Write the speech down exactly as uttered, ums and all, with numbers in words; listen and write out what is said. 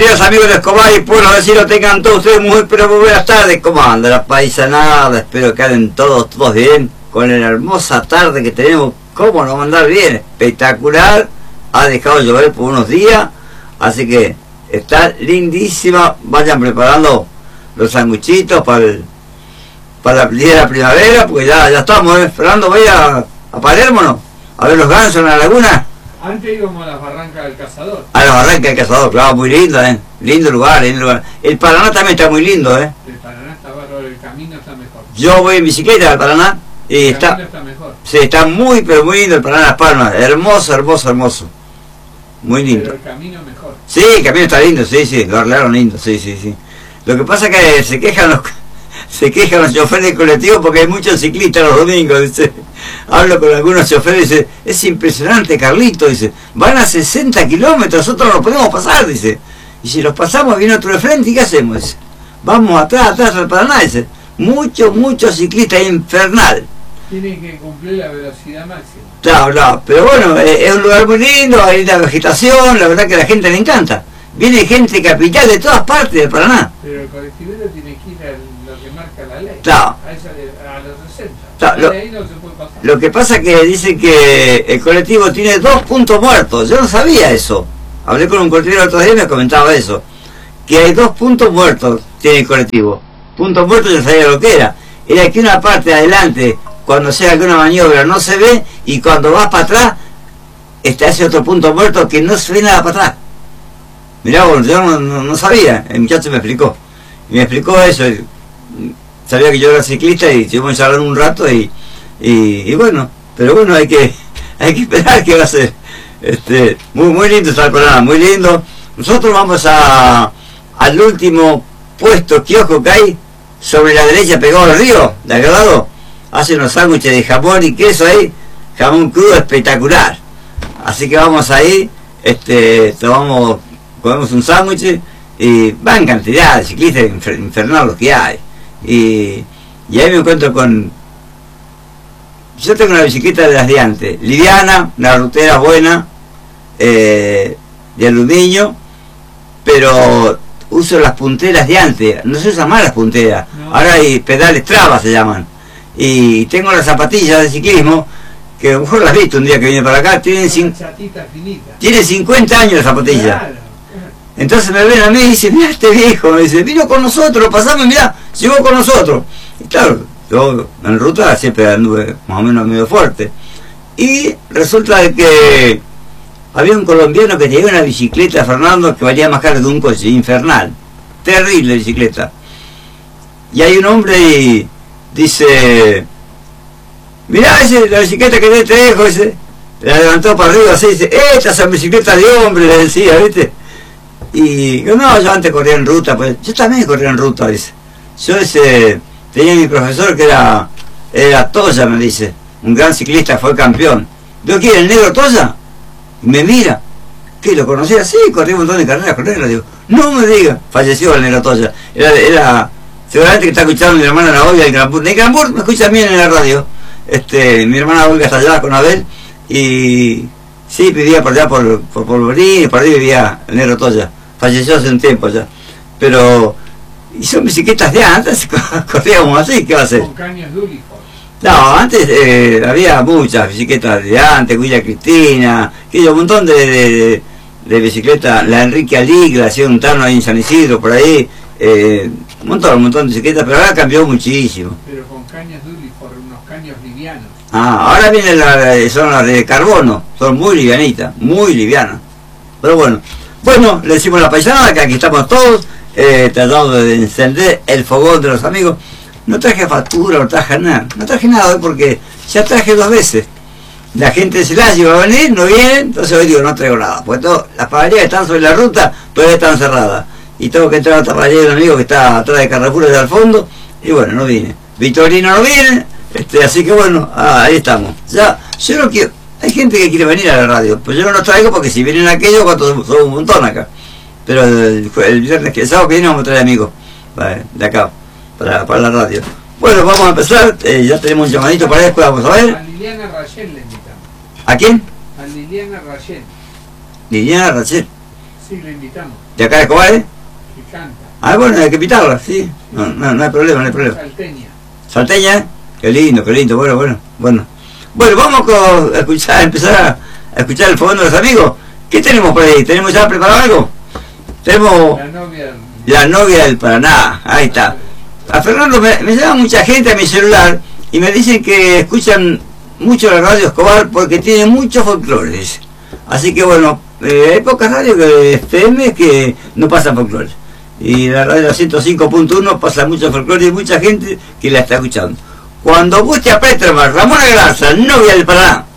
Queridos amigos de Escobar y Pueblo Vecino, tengan todos ustedes muy, pero muy buenas tardes. ¿Cómo anda la paisanada? Espero que anden todos, todos bien, con la hermosa tarde que tenemos. ¿Cómo nos va a andar bien? Espectacular. Ha dejado llover por unos días, así que está lindísima. Vayan preparando los sanguchitos para el, para el día de la primavera, porque ya, ya estamos, ¿eh? Fernando, voy a, a Palermo, ¿no? A ver los gansos en la laguna. Antes íbamos a las Barrancas del Cazador. A las Barrancas del Cazador, claro, muy linda, ¿eh? Lindo lugar, lindo lugar. El Paraná también está muy lindo, ¿eh? El Paraná está bárbaro, el camino está mejor. Yo voy en bicicleta al Paraná y el está... camino está mejor. Sí, está muy, pero muy lindo el Paraná Las Palmas. Hermoso, hermoso, hermoso. Muy lindo. Pero el camino mejor. Sí, el camino está lindo, sí, sí, lo arreglaron lindo, sí, sí, sí. Lo que pasa es que se quejan los... Se quejan los choferes colectivos porque hay muchos ciclistas los domingos, dice. Hablo con algunos choferes y dice, es impresionante, Carlito, dice, van a sesenta kilómetros, nosotros no podemos pasar, dice. Y si los pasamos viene otro de frente, ¿y qué hacemos? Dice, vamos atrás, atrás al Paraná, dice. Muchos, muchos ciclistas, infernal. Tienen que cumplir la velocidad máxima. Claro, claro, pero bueno, eh, es un lugar muy lindo, hay una vegetación, la verdad que a la gente le encanta. Viene gente capital de todas partes del Paraná. Pero el colectivero tiene que ir a lo que marca la ley. Claro. A, esa de, a los sesenta. Claro, lo, de ahí no se puede pasar. Lo que pasa es que dicen que el colectivo tiene dos puntos muertos. Yo no sabía eso. Hablé con un colectivero el otro día y me comentaba eso. Que hay dos puntos muertos tiene el colectivo. Puntos muertos yo sabía lo que era. Era que una parte adelante, cuando se haga alguna maniobra, no se ve, y cuando vas para atrás, está ese otro punto muerto que no se ve nada para atrás. Mirá, bueno, yo no, no, no sabía, el muchacho me explicó. Y me explicó eso. Y sabía que yo era ciclista y estuvimos charlando un rato y, y, y bueno, pero bueno, hay que hay que esperar que va a ser. Este, muy, muy lindo está el programa, muy lindo. Nosotros vamos a al último puesto kiosco que hay sobre la derecha pegado al río, de aquel lado. Hace unos sándwiches de jamón y queso ahí, jamón crudo espectacular. Así que vamos ahí, este, tomamos, comemos un sándwich y van cantidad de ciclistas infernal los que hay. Y, y ahí me encuentro con... Yo tengo una bicicleta de las de antes, liviana, una rutera buena, eh, de aluminio, pero uso las punteras de antes, no se usan más las punteras, no. Ahora hay pedales trabas se llaman. Y tengo las zapatillas de ciclismo, que a lo mejor las has visto un día que vine para acá, tienen, cin... tienen cincuenta años las zapatillas. Claro. Entonces me ven a mí y dicen, mira este viejo, me dice, vino con nosotros, pasamos, mirá, llegó con nosotros. Y claro, yo en ruta siempre anduve más o menos medio fuerte. Y resulta de que había un colombiano que tenía una bicicleta, Fernando, que valía más caro que un coche, infernal. Terrible bicicleta. Y hay un hombre y dice, mirá, ese, la bicicleta que te dejo, ese, la levantó para arriba así, dice, estas son bicicletas de hombre, le decía, ¿viste? Y yo no, yo antes corría en ruta, pues yo también corría en ruta, dice. Yo ese, tenía mi profesor que era, era Toya, me dice, un gran ciclista, fue campeón. ¿Veo quién, el negro Toya? Y me mira, ¿qué, lo conocía? Sí, corría un montón de carreras con él, le digo, no me diga, falleció el negro Toya. Era, era, seguramente que está escuchando mi hermana la Olga en Granbur. En Granbur me escucha bien en la radio. Este, mi hermana Olga está allá con Abel, y sí, vivía por allá por, por, por Bolívar, por ahí vivía el negro Toya. Falleció hace un tiempo ya, pero y son bicicletas de antes, corríamos así, ¿qué va a hacer? Con caños de uniforme. No, antes eh, había muchas bicicletas de antes, Villa Cristina, que un montón de, de, de bicicletas, la Enrique Alig, la hacía un tano ahí en San Isidro, por ahí, eh, un montón, un montón de bicicletas, pero ahora cambió muchísimo. Pero con caños de uniforme, unos caños livianos. Ah, ahora vienen las, son las de carbono, son muy livianitas, muy livianas, pero bueno. Bueno, le decimos a la paisanada que aquí estamos todos, eh, tratando de encender el fogón de los amigos. No traje factura, no traje nada, no traje nada hoy porque ya traje dos veces. La gente se la lleva a venir, no viene, entonces hoy digo, no traigo nada. Pues todo, las panaderías están sobre la ruta, todavía están cerradas. Y tengo que entrar a otra panadería de un amigo que está atrás de Carrefour allá al fondo, y bueno, no viene. Victorino no viene, este, así que bueno, ah, ahí estamos. Ya, yo no quiero... Hay gente que quiere venir a la radio, pues yo no los traigo porque si vienen aquellos, cuando son un montón acá. Pero el, el viernes, el sábado que viene vamos a traer amigos vale, de acá, para, para la radio. Bueno, vamos a empezar, eh, ya tenemos un llamadito para después, vamos a ver. A Liliana Rayel le invitamos. ¿A quién? A Liliana Rayel. Liliana Rayel. Sí, le invitamos. ¿De acá de Escobar, eh? Que canta. Ah, bueno, hay que invitarla, sí. No, no, no hay problema, no hay problema. Salteña. Salteña, qué lindo, qué lindo, bueno, bueno, bueno. Bueno, vamos a escuchar, empezar a escuchar el fogón de los amigos. ¿Qué tenemos por ahí? ¿Tenemos ya preparado algo? Tenemos La novia. La novia del Paraná, ahí está. A Fernando me, me llama mucha gente a mi celular y me dicen que escuchan mucho la radio Escobar porque tiene mucho folclore, dice. Así que bueno, eh, hay pocas radios que F M que no pasan folclore. Y la radio ciento cinco punto uno pasa mucho folclore y mucha gente que la está escuchando. Cuando vos te apretas, Ramón Agarza, novia del Paraná.